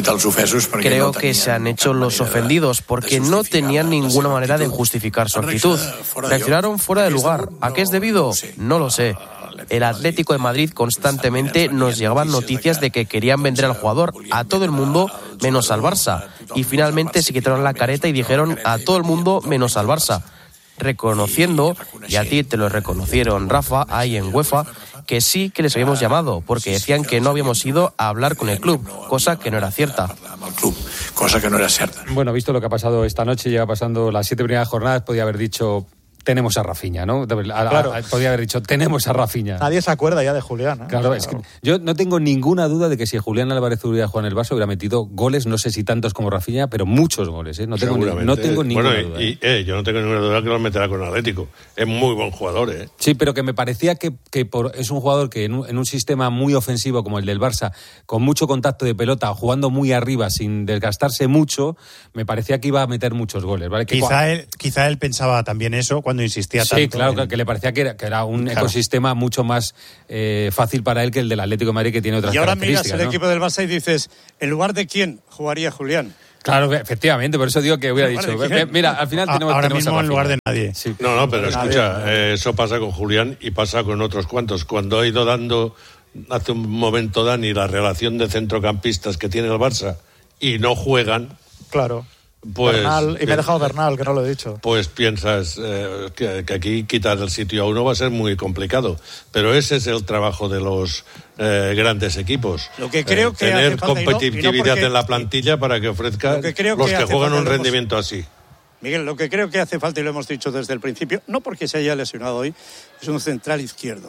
que se han hecho los ofendidos porque no tenían ninguna manera de justificar su actitud. Reaccionaron fuera de lugar. ¿A qué es debido? No lo sé. El Atlético de Madrid constantemente nos llegaban noticias de que querían vender al jugador a todo el mundo menos al Barça. Y finalmente se quitaron la careta y dijeron a todo el mundo menos al Barça. Reconociendo, y a ti te lo reconocieron, Rafa, ahí en UEFA, que sí que les habíamos llamado, porque decían que no habíamos ido a hablar con el club, cosa que no era cierta. Cosa que no era cierta. Bueno, visto lo que ha pasado esta noche, lleva pasando las siete primeras jornadas, podía haber dicho... tenemos a Rafinha, ¿no? Claro. Podría haber dicho, tenemos a Rafinha. Nadie se acuerda ya de Julián, ¿eh? Claro, es que yo no tengo ninguna duda de que si Julián Álvarez hubiera jugado en el Barça hubiera metido goles, no sé si tantos como Rafinha, pero muchos goles, ¿eh? No tengo, ni, no tengo ninguna bueno, duda. Y, eh, yo no tengo ninguna duda que lo meterá con el Atlético. Es muy buen jugador, ¿eh? Sí, pero que me parecía que, que por, es un jugador que en un, en un sistema muy ofensivo como el del Barça, con mucho contacto de pelota, jugando muy arriba, sin desgastarse mucho, me parecía que iba a meter muchos goles, ¿vale? Que quizá, cuando... él, quizá él pensaba también eso cuando insistía tanto. Sí, claro, en... que le parecía que era, que era un claro. ecosistema mucho más eh, fácil para él que el del Atlético de Madrid, que tiene otras y ahora características. miras el ¿no? equipo del Barça y dices, ¿en lugar de quién jugaría Julián? Claro, efectivamente, por eso digo que hubiera dicho. Mira, al final tenemos, ahora tenemos mismo a en lugar de nadie. Sí. No, no, pero nadie, escucha, nadie. Eh, eso pasa con Julián y pasa con otros cuantos. Cuando ha ido dando, hace un momento Dani, la relación de centrocampistas que tiene el Barça y no juegan. Claro. Pues, Bernal, y me he dejado Bernal, que no lo he dicho. Pues piensas eh, que, que aquí quitar el sitio a uno va a ser muy complicado. Pero ese es el trabajo de los eh, grandes equipos. Lo que creo eh, que tener hace falta, competitividad y no, y no porque, en la plantilla para que ofrezca lo que creo los que que hace juegan falta, un lo hemos- rendimiento así. Miguel, lo que creo que hace falta, y lo hemos dicho desde el principio, no porque se haya lesionado hoy, es un central izquierdo.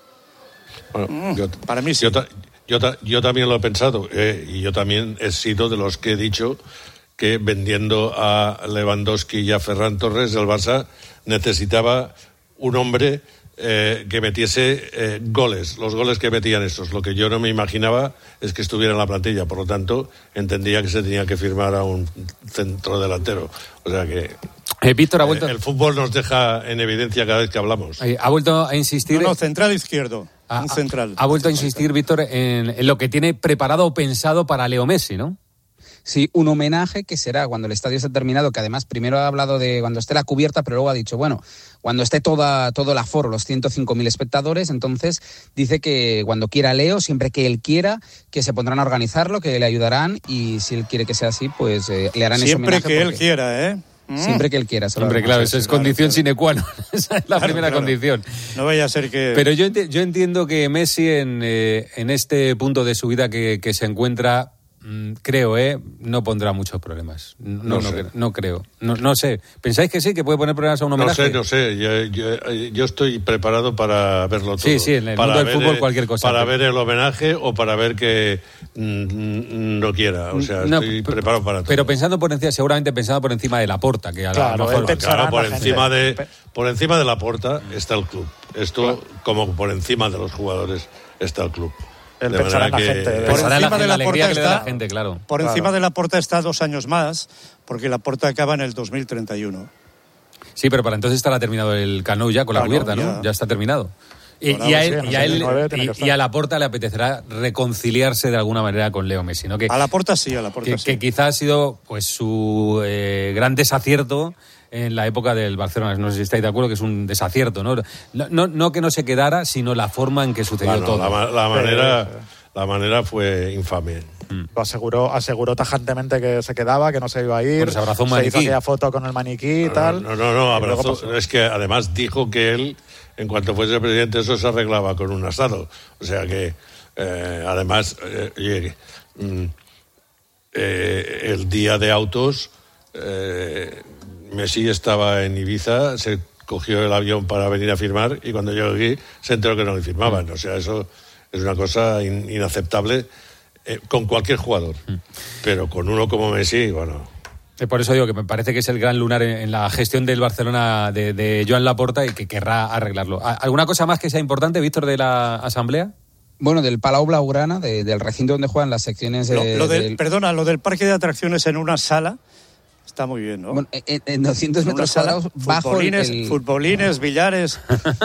Bueno, Mm, yo, para mí sí. Yo, ta- yo, ta- yo también lo he pensado eh, y yo también he sido de los que he dicho que vendiendo a Lewandowski y a Ferran Torres, el Barça necesitaba un hombre eh, que metiese eh, goles, los goles que metían estos. Lo que yo no me imaginaba es que estuviera en la plantilla, por lo tanto entendía que se tenía que firmar a un centro delantero. O sea que Eh, Víctor ha vuelto, eh, el fútbol nos deja en evidencia cada vez que hablamos. eh, ha vuelto a insistir. No, no, central izquierdo. ha, un central. Ha vuelto a insistir, Víctor, en, en lo que tiene preparado o pensado para Leo Messi, ¿no? Sí, un homenaje que será cuando el estadio esté terminado, que además primero ha hablado de cuando esté la cubierta, pero luego ha dicho, bueno, cuando esté toda, todo el aforo, los ciento cinco mil espectadores, entonces dice que cuando quiera Leo, siempre que él quiera, que se pondrán a organizarlo, que le ayudarán y si él quiere que sea así, pues eh, le harán ese Siempre homenaje. que él porque- quiera, ¿eh? Mm. Siempre que él quiera. solo Hombre, además, claro, sí, esa es sí, condición claro, sine qua non. Esa es la Claro, primera claro. condición. No vaya a ser que... Pero yo, enti- yo entiendo que Messi en, eh, en este punto de su vida que, que se encuentra, mm, creo, ¿eh? No pondrá muchos problemas. No, No no, sé. cre- no creo. No, no sé. ¿Pensáis que sí, que puede poner problemas a un No homenaje? sé, no sé. Yo, yo- yo estoy preparado para verlo todo. Sí, sí, en el Para mundo del ver, fútbol eh, cualquier cosa. Para Pero- ver el homenaje o para ver que mm, no quiera. O sea, No, estoy pero- preparado para todo. Pero pensando por encima, seguramente pensando por encima de Laporta, que a, la- Claro, a lo mejor... él pensará Claro, en por la encima, gente. de, por encima de la puerta está el club. Esto, como por encima de los jugadores, está el club. Él De pensará manera en la que- gente. Por Pensará en la, encima de en la la alegría Porta que le da está- la gente, claro. Por Claro. encima de la Porta está dos años más, porque la Porta acaba en el dos mil treinta y uno. Sí, pero para entonces estará terminado el Cano ya con la Claro, cubierta, ¿no? ya. ya está terminado. Y, Bueno, y a sí, él, en el y a él- dos mil nueve tiene y- que estar. y a Laporta le apetecerá reconciliarse de alguna manera con Leo Messi, ¿no? Que, A la Porta sí, a la Porta que, sí. que quizás ha sido pues su eh, gran desacierto en la época del Barcelona. No sé si estáis de acuerdo que es un desacierto, ¿no? No, no, no que no se quedara, sino la forma en que sucedió Bueno, todo. la, ma- la manera, la manera fue infame. Lo aseguró, aseguró tajantemente que se quedaba, que no se iba a ir. Bueno, se abrazó un hizo maniquí. aquella foto con el maniquí y tal. No, no, no, Y luego abrazó. pasó. Es que además dijo que él, en cuanto fuese presidente, eso se arreglaba con un asado. O sea que, eh, además, eh, oye, mm, eh, el día de autos, eh, Messi estaba en Ibiza, se cogió el avión para venir a firmar y cuando llegó aquí se enteró que no le firmaban. O sea, eso es una cosa in- inaceptable eh, con cualquier jugador. Pero con uno como Messi, bueno... Eh, Por eso digo que me parece que es el gran lunar en, en la gestión del Barcelona de, de Joan Laporta y que querrá arreglarlo. ¿A- ¿Alguna cosa más que sea importante, Víctor, de la asamblea? Bueno, del Palau Blaugrana, de, del recinto donde juegan las secciones... Lo, de, lo del, del... Perdona, lo del parque de atracciones en una sala está muy bien, ¿no? Bueno, en, en doscientos en metros cuadrados bajo futbolines, el... futbolines, billares...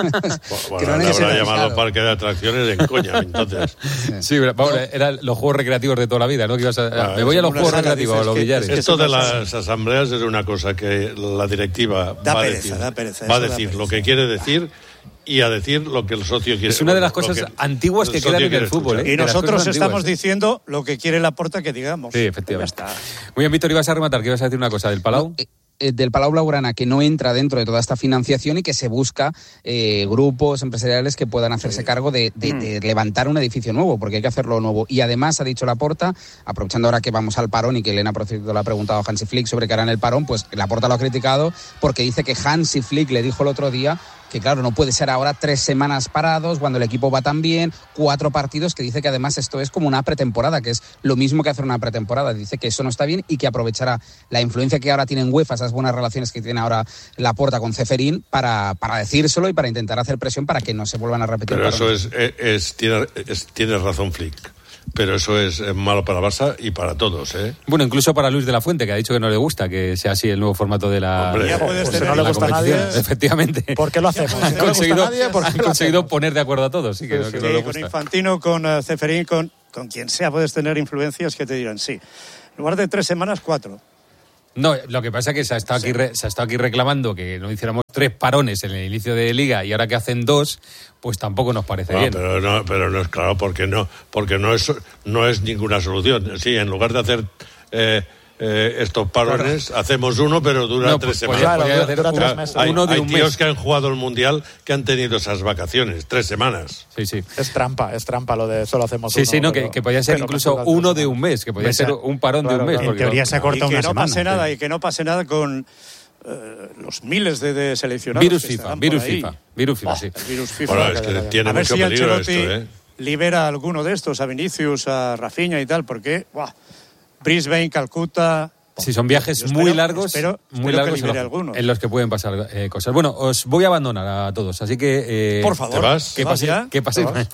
Bueno, le habrá llamado parque de atracciones en coña, entonces. Sí, vamos, eran los juegos recreativos de toda la vida, ¿no? Que ibas a, ah, me voy a los juegos recreativos, a los billares. Esto de las asambleas es una cosa que la directiva da va pereza, a decir, da pereza, va a decir lo que quiere decir y a decir lo que el socio quiere. Es una de las cosas que antiguas que quedan en el fútbol, ¿eh? Y nosotros estamos diciendo lo que quiere Laporta que digamos. Sí, efectivamente. Ya está. Muy bien, Víctor, ibas a rematar, que ibas a decir una cosa del Palau. No, eh, del Palau Blaugrana, que no entra dentro de toda esta financiación y que se busca eh, grupos empresariales que puedan hacerse sí. cargo de, de, de levantar un edificio nuevo, porque hay que hacerlo nuevo. Y además ha dicho Laporta, aprovechando ahora que vamos al parón y que Elena Procito le ha preguntado a Hansi Flick sobre qué hará en el parón, pues Laporta lo ha criticado porque dice que Hansi Flick le dijo el otro día que claro, no puede ser ahora tres semanas parados cuando el equipo va tan bien, cuatro partidos, que dice que además esto es como una pretemporada, que es lo mismo que hacer una pretemporada. Dice que eso no está bien y que aprovechará la influencia que ahora tiene en UEFA, esas buenas relaciones que tiene ahora Laporta con Ceferín, para, para decírselo y para intentar hacer presión para que no se vuelvan a repetir. Pero eso es, es, es, tiene, es, tiene razón Flick. Pero eso es malo para Barça y para todos, ¿eh? Bueno, incluso para Luis de la Fuente, que ha dicho que no le gusta que sea así el nuevo formato de la, Hombre, ya puedes tener, no le gusta a nadie. Efectivamente. ¿Por qué lo hacemos? Han no conseguido, nadie, han conseguido poner de acuerdo a todos. Sí, que, sí, no, que sí, no le con gusta. Infantino, con uh, Ceferín, con, con quien sea puedes tener influencias que te dirán sí. En lugar de tres semanas, cuatro. No, lo que pasa es que se ha estado aquí, re, se ha estado aquí reclamando que no hiciéramos tres parones en el inicio de Liga y ahora que hacen dos, pues tampoco nos parece no, bien. Pero no, pero no es claro, porque no, porque no es, no es ninguna solución. Sí, en lugar de hacer eh, eh, estos parones, claro. hacemos uno, pero dura no, tres pues, semanas. Podría, podría dura uno, tres meses. Hay, uno de hay un tíos mes. que han jugado el Mundial que han tenido esas vacaciones, tres semanas. Sí, sí. Es trampa, es trampa lo de solo hacemos sí, uno. Sí, sí, no, pero, que, que podía ser incluso uno de un mes, que podía Mesa. ser un parón claro, de un mes. Claro, porque en teoría no, se acorta y que una no semana. Pase nada, sí. y que no pase nada con eh, los miles de, de seleccionados. Virus FIFA, virus FIFA, virus FIFA, oh, sí. Virus FIFA. Bueno, es que tiene a ver mucho si peligro Ancelotti esto, ¿eh? libera a alguno de estos, a Vinicius, a Rafinha y tal, porque buah, Brisbane, Calcuta... Sí, son viajes espero, muy largos, espero, muy espero largos que en, los, en los que pueden pasar eh, cosas. Bueno, os voy a abandonar a todos, así que... Eh, Por favor, ¿te vas? ¿Qué pasa? ¿Qué pasa? O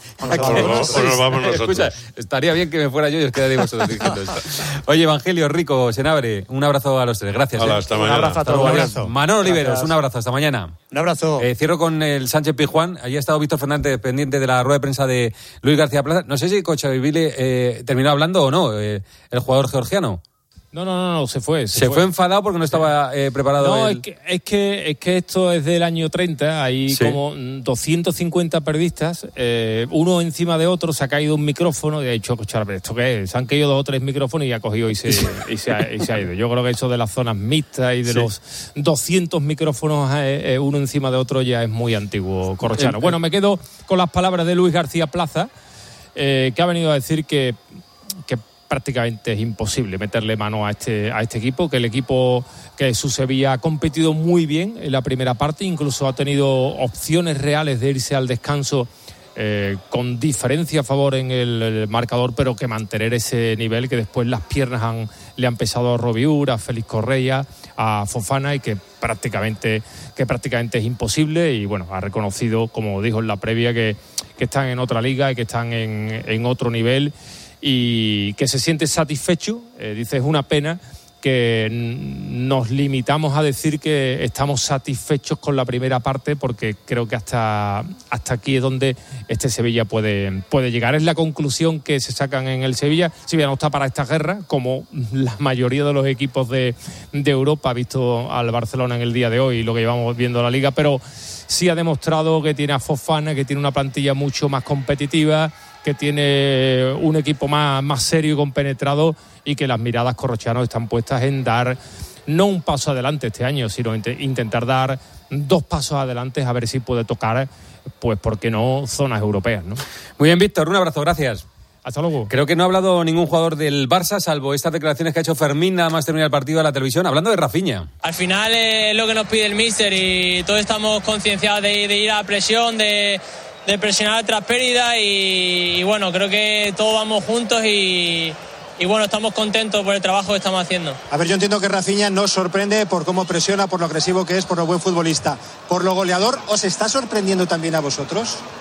nos vamos nosotros. Escucha, estaría bien que me fuera yo y os quedaréis vosotros diciendo esto. Oye, Evangelio, Rico, Senabre, un abrazo a los tres. Gracias. Hola, eh. hasta mañana. Un abrazo a todos. Un abrazo. Manolo Gracias. Oliveros, un abrazo, hasta mañana. Un abrazo. Eh, cierro con el Sánchez Pizjuán. Allí ha estado Víctor Fernández pendiente de la rueda de prensa de Luis García Plaza. No sé si Cochabili eh, terminó hablando o no, eh, el jugador georgiano. No, no, no, no, se fue. Se, se fue. fue enfadado porque no estaba eh, preparado. No, el... es, que, es, que, es que esto es del año treinta, hay sí. como doscientos cincuenta periodistas, eh, uno encima de otro, se ha caído un micrófono y ha dicho, ¿esto qué es? Se han caído dos o tres micrófonos y ha cogido y se, y se, ha, y se ha ido. Yo creo que eso de las zonas mixtas y de sí. los doscientos micrófonos eh, eh, uno encima de otro ya es muy antiguo, Corrochano. Bueno, me quedo con las palabras de Luis García Plaza, eh, que ha venido a decir que... que prácticamente es imposible meterle mano a este, a este equipo, que el equipo que su Sevilla ha competido muy bien en la primera parte, incluso ha tenido opciones reales de irse al descanso eh, con diferencia a favor en el, el marcador, pero que mantener ese nivel, que después las piernas han, le han pesado a Robiur, a Félix Correa, a Fofana, y que prácticamente, que prácticamente es imposible. Y bueno, ha reconocido, como dijo en la previa, que, que están en otra liga y que están en, en otro nivel, y que se siente satisfecho. Eh, dice, es una pena que nos limitamos a decir que estamos satisfechos con la primera parte, porque creo que hasta, hasta aquí es donde este Sevilla puede, puede llegar. Es la conclusión que se sacan en el Sevilla. Sevilla no está para esta guerra, como la mayoría de los equipos de, de Europa, visto al Barcelona en el día de hoy y lo que llevamos viendo en la Liga, pero sí ha demostrado que tiene a Fofana, que tiene una plantilla mucho más competitiva, que tiene un equipo más, más serio y compenetrado, y que las miradas corrochanos están puestas en dar no un paso adelante este año, sino int- intentar dar dos pasos adelante, a ver si puede tocar, pues, ¿por qué no?, zonas europeas, ¿no? Muy bien, Víctor, un abrazo, gracias. Hasta luego. Creo que no ha hablado ningún jugador del Barça, salvo estas declaraciones que ha hecho Fermín nada más terminar el partido a la televisión, hablando de Rafinha. Al final es lo que nos pide el míster, y todos estamos concienciados de, de ir a la presión, de, de presionar tras pérdida, y, y bueno, creo que todos vamos juntos y... Y bueno, estamos contentos por el trabajo que estamos haciendo. A ver, yo entiendo que Rafinha nos sorprende por cómo presiona, por lo agresivo que es, por lo buen futbolista. ¿Por lo goleador os está sorprendiendo también a vosotros?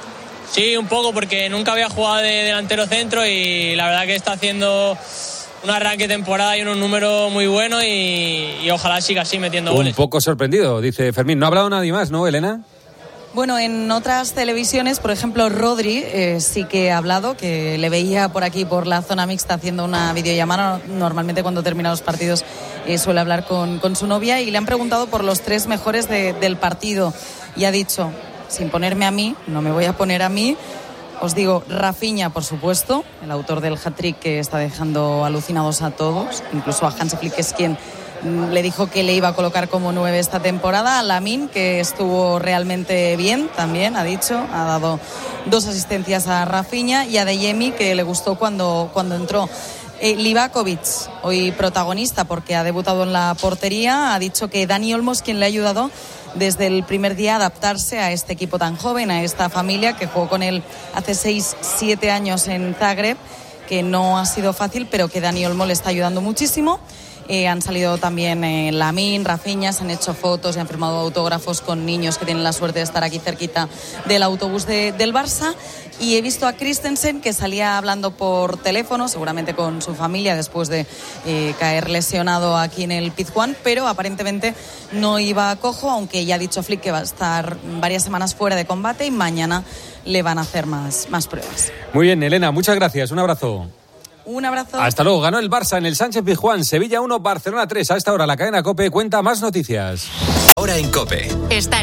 Sí, un poco, porque nunca había jugado de delantero centro y la verdad que está haciendo un arranque de temporada y unos números muy buenos y, y ojalá siga así metiendo goles. Un poco sorprendido, dice Fermín. No ha hablado nadie más, ¿no, Elena? Bueno, en otras televisiones, por ejemplo, Rodri eh, sí que ha hablado, que le veía por aquí, por la zona mixta, haciendo una videollamada. Normalmente cuando termina los partidos eh, suele hablar con, con su novia y le han preguntado por los tres mejores de, del partido y ha dicho, sin ponerme a mí, no me voy a poner a mí, os digo, Rafinha, por supuesto, el autor del hat-trick que está dejando alucinados a todos, incluso a Hansi Flick, que es quien le dijo que le iba a colocar como nueve esta temporada. A Lamine, que estuvo realmente bien también, ha dicho, ha dado dos asistencias a Rafinha, y a Adeyemi, que le gustó cuando, cuando entró. Eh, Livakovic, hoy protagonista porque ha debutado en la portería, ha dicho que Dani Olmo es quien le ha ayudado desde el primer día a adaptarse a este equipo tan joven, a esta familia que jugó con él hace seis, siete años en Zagreb, que no ha sido fácil, pero que Dani Olmo le está ayudando muchísimo. Eh, han salido también eh, Lamine, Rafinha, se han hecho fotos y han firmado autógrafos con niños que tienen la suerte de estar aquí cerquita del autobús de, del Barça. Y he visto a Christensen, que salía hablando por teléfono, seguramente con su familia, después de eh, caer lesionado aquí en el Pizjuán, pero aparentemente no iba cojo, aunque ya ha dicho Flick que va a estar varias semanas fuera de combate y mañana le van a hacer más, más pruebas. Muy bien, Elena, muchas gracias, un abrazo. Un abrazo. Hasta luego. Ganó el Barça en el Sánchez Pizjuán. Sevilla uno, Barcelona tres. A esta hora la cadena COPE cuenta más noticias. Ahora en COPE. Estar